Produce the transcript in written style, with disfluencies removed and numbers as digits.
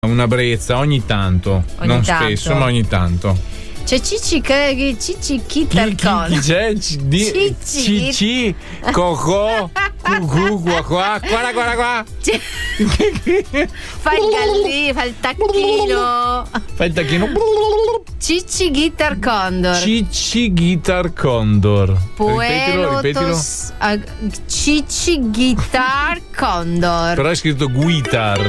una brezza ogni tanto, non spesso, ma ogni tanto. C'è Cici Guitar Condor. Chi c'è? Cici Coco Cucù qua. Fa il gallino, fa il tacchino. Cici Guitar Condor. Cici Guitar Condor. Ripetilo. Cici Guitar Condor. Però è scritto guitar.